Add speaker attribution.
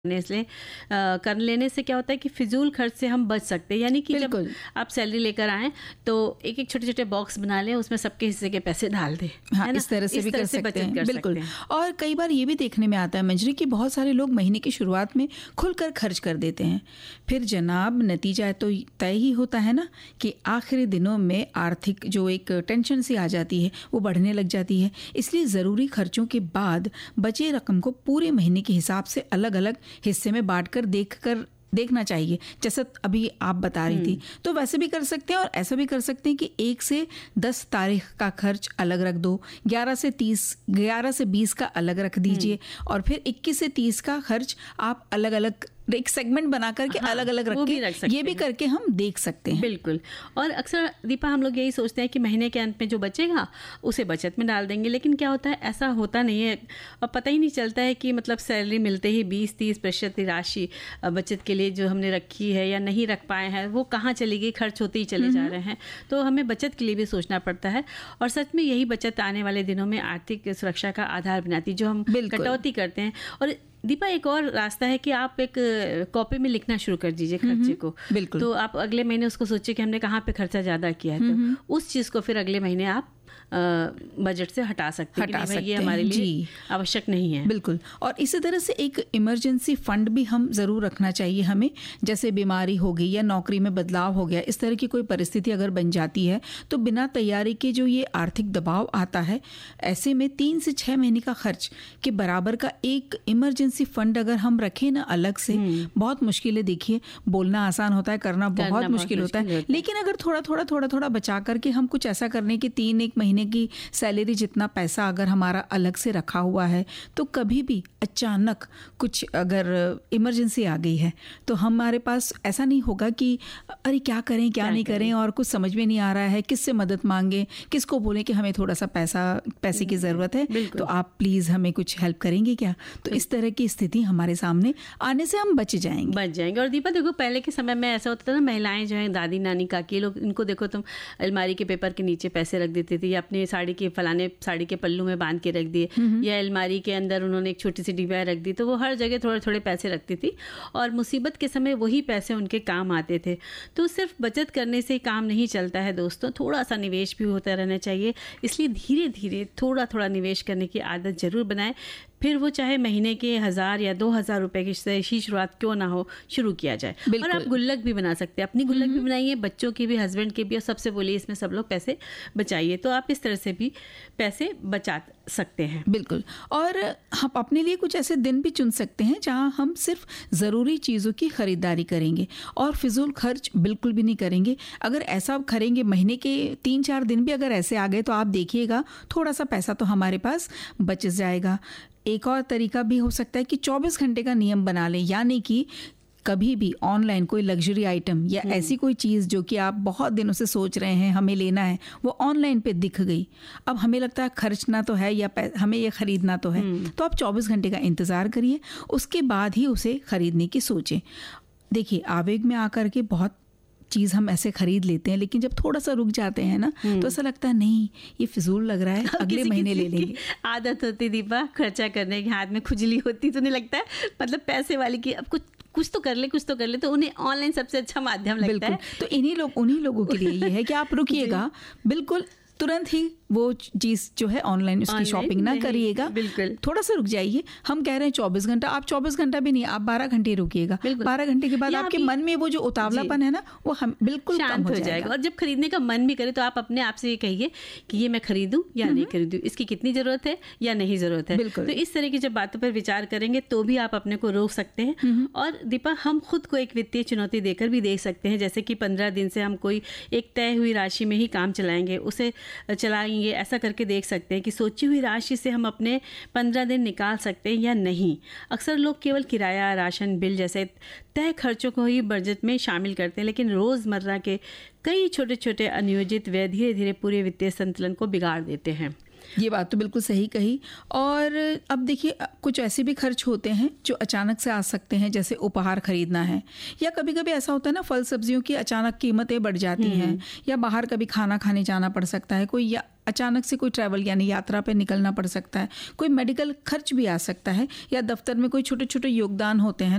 Speaker 1: इसलिए कर लेने से क्या होता है कि फिजूल खर्च से हम बच सकते हैं। यानी कि जब आप सैलरी लेकर आएँ तो एक एक छोटे छोटे बॉक्स बना लें, उसमें सबके हिस्से के पैसे डाल दें।
Speaker 2: हाँ,
Speaker 1: है ना?
Speaker 2: इस तरह से भी कर सकते हैं। बिल्कुल।
Speaker 1: हैं।
Speaker 2: और कई बार ये भी देखने में आता है मंजरी कि बहुत सारे लोग महीने की शुरुआत में खुलकर खर्च कर देते हैं, फिर जनाब नतीजा तो तय ही होता है ना कि आखिरी दिनों में आर्थिक जो एक टेंशन सी आ जाती है वो बढ़ने लग जाती है। इसलिए ज़रूरी खर्चों के बाद बचे रकम को पूरे महीने के हिसाब से अलग अलग हिस्से में बांटकर देखना चाहिए। जैसे अभी आप बता रही थी, तो वैसे भी कर सकते हैं और ऐसा भी कर सकते हैं कि 1 से 10 तारीख का खर्च अलग रख दो, 11 से 20 का अलग रख दीजिए और फिर 21 से 30 का खर्च आप अलग अलग एक सेगमेंट बना करके अलग अलग रख के ये भी करके हम देख सकते हैं।
Speaker 1: बिल्कुल। और अक्सर दीपा हम लोग यही सोचते हैं कि महीने के अंत में जो बचेगा उसे बचत में डाल देंगे, लेकिन क्या होता है ऐसा होता नहीं है और पता ही नहीं चलता है कि मतलब सैलरी मिलते ही 20-30% राशि बचत के लिए जो हमने रखी है या नहीं रख पाए हैं वो कहाँ चली गई, खर्च होते ही चले जा रहे हैं। तो हमें बचत के लिए भी सोचना पड़ता है और सच में यही बचत आने वाले दिनों में आर्थिक सुरक्षा का आधार बनाती, जो हम कटौती करते हैं। और दीपा एक और रास्ता है कि आप एक कॉपी में लिखना शुरू कर दीजिए खर्चे को।
Speaker 2: बिल्कुल।
Speaker 1: तो आप अगले महीने उसको सोचिए कि हमने कहाँ पे खर्चा ज़्यादा किया है, तो उस चीज़ को फिर अगले महीने आप बजट से हटा सकते हैं। ये हमारे लिए आवश्यक नहीं है।
Speaker 2: बिल्कुल। और इसी तरह से एक इमरजेंसी फंड भी हम ज़रूर रखना चाहिए हमें। जैसे बीमारी हो गई या नौकरी में बदलाव हो गया, इस तरह की कोई परिस्थिति अगर बन जाती है तो बिना तैयारी के जो ये आर्थिक दबाव आता है, ऐसे में 3 से 6 महीने का खर्च के बराबर का एक इमरजेंसी फंड अगर हम रखें ना अलग से, बहुत मुश्किल है। देखिए, बोलना आसान होता है, करना बहुत मुश्किल होता है। लेकिन अगर थोड़ा थोड़ा बचा करके हम कुछ ऐसा करने की 3 महीने की सैलरी जितना पैसा अगर हमारा अलग से रखा हुआ है, तो कभी भी अचानक कुछ अगर इमरजेंसी आ गई है तो हमारे पास ऐसा नहीं होगा कि अरे क्या करें क्या नहीं करें और कुछ समझ में नहीं आ रहा है, किससे मदद मांगे, किसको बोलें कि हमें थोड़ा सा पैसे की ज़रूरत है, तो आप प्लीज़ हमें कुछ हेल्प करेंगे क्या। तो इस तरह की स्थिति हमारे सामने आने से हम बच जाएंगे।
Speaker 1: और दीपा देखो, पहले के समय में ऐसा होता था ना, महिलाएं जो है दादी नानी काकी लोग, इनको देखो तुम अलमारी के पेपर के नीचे पैसे रख देती थी या अपने फलाने साड़ी के पल्लू में बांध के रख दिए, या अलमारी के अंदर उन्होंने एक छोटी सी डिब्बा रख दी। तो वो हर जगह थोड़े थोड़े पैसे रखती थी और मुसीबत के समय वही पैसे उनके काम आते थे। तो सिर्फ बचत करने से काम नहीं चलता है दोस्तों, थोड़ा सा निवेश भी होता रहना चाहिए। इसलिए धीरे धीरे थोड़ा थोड़ा निवेश करने की आदत जरूर बनाएं, फिर वो चाहे महीने के 1000 या 2000 रुपए की शुरुआत क्यों ना हो, शुरू किया जाए। और आप गुल्लक भी बना सकते हैं, अपनी गुल्लक भी बनाइए, बच्चों की भी, हस्बैंड की भी, और सबसे बोलिए इसमें सब लोग पैसे बचाइए। तो आप इस तरह से भी पैसे बचा सकते हैं।
Speaker 2: बिल्कुल। और हम अपने लिए कुछ ऐसे दिन भी चुन सकते हैं जहां हम सिर्फ ज़रूरी चीज़ों की खरीदारी करेंगे और फिजूल खर्च बिल्कुल भी नहीं करेंगे। अगर ऐसा करेंगे, महीने के 3-4 दिन भी अगर ऐसे आ गए, तो आप देखिएगा थोड़ा सा पैसा तो हमारे पास बच जाएगा। एक और तरीका भी हो सकता है कि 24 घंटे का नियम बना लें, यानी कि कभी भी ऑनलाइन कोई लग्जरी आइटम या ऐसी कोई चीज़ जो कि आप बहुत दिनों से सोच रहे हैं हमें लेना है, वो ऑनलाइन पे दिख गई, अब हमें लगता है खर्चना तो है या हमें ये खरीदना तो है, तो आप 24 घंटे का इंतज़ार करिए, उसके बाद ही उसे खरीदने की सोचें। देखिए, आवेग में आकर के बहुत चीज़ हम ऐसे खरीद लेते हैं, लेकिन जब थोड़ा सा रुक जाते हैं ना, तो ऐसा लगता है नहीं ये फिजूल लग रहा है, अगले महीने ले लेंगे।
Speaker 1: आदत होती दीपा खर्चा करने की, हाथ में खुजली होती, तो नहीं लगता है मतलब पैसे वाली की अब कुछ तो कर ले, तो उन्हें ऑनलाइन सबसे अच्छा माध्यम लगता है।
Speaker 2: तो उन्हीं लोगों के लिए ये है कि आप रुकिएगा, बिल्कुल तुरंत ही वो चीज़ जो है ऑनलाइन उसकी शॉपिंग ना करिएगा,
Speaker 1: बिल्कुल
Speaker 2: थोड़ा सा रुक जाइए। हम कह रहे हैं 24 घंटा, आप 24 घंटा भी नहीं, आप 12 घंटे रुकिएगा। 12 घंटे के बाद आपके मन में वो जो उतावलापन है ना, वो हम बिल्कुल
Speaker 1: शांत हो जाएगा। और जब खरीदने का मन भी करे तो आप अपने आप से ये कहिए कि ये मैं खरीदूं या नहीं खरीदूं, इसकी कितनी ज़रूरत है या नहीं ज़रूरत है। तो इस तरह की जब बातों पर विचार करेंगे तो भी आप अपने को रोक सकते हैं। और दीपा, हम खुद को एक वित्तीय चुनौती देकर भी देख सकते हैं, जैसे कि 15 दिन से हम कोई एक तय हुई राशि में ही काम चलाएंगे, उसे चलाएंगे। ऐसा करके देख सकते हैं कि सोची हुई राशि से हम अपने 15 दिन निकाल सकते हैं या नहीं। अक्सर लोग केवल किराया, राशन, बिल जैसे तय खर्चों को ही बजट में शामिल करते हैं, लेकिन रोज़मर्रा के कई छोटे छोटे अनियोजित व्यय धीरे धीरे पूरे वित्तीय संतुलन को बिगाड़ देते हैं।
Speaker 2: ये बात तो बिल्कुल सही कही। और अब देखिए, कुछ ऐसे भी खर्च होते हैं जो अचानक से आ सकते हैं, जैसे उपहार खरीदना है, या कभी कभी ऐसा होता है ना, फल सब्जियों की अचानक कीमतें बढ़ जाती हैं, या बाहर कभी खाना खाने जाना पड़ सकता है कोई, या अचानक से कोई ट्रैवल यानी यात्रा पे निकलना पड़ सकता है, कोई मेडिकल खर्च भी आ सकता है, या दफ्तर में कोई छोटे छोटे योगदान होते हैं